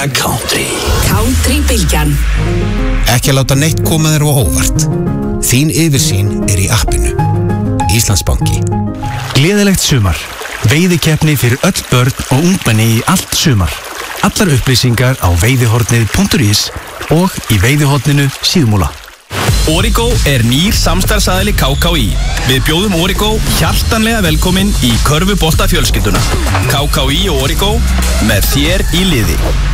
Country-bylgjan. Ekki að láta neitt koma þér á óvart. Þín yfirsýn í appinu. Íslandsbanki. Gleðilegt sumar. Veiðikeppni fyrir öll börn og ungmenni í allt sumar. Allar upplýsingar á veiðihornið.is og í veiðihorninu Síðmúla. Origo nýr samstarfsaðili KKÍ. Við bjóðum Origo hjartanlega velkomin í körfubolta fjölskylduna. KKÍ og Origo með þér í liði.